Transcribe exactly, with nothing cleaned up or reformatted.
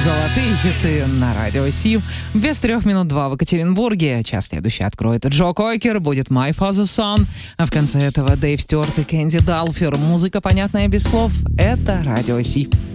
Золотые хиты на радио Си. Без трех минут два в Екатеринбурге. Час следующий откроет Джо Койкер, будет My Father's Son. А в конце этого Дэйв Стюарт и Кэнди Далфер. Музыка, понятная без слов. Это радио Си.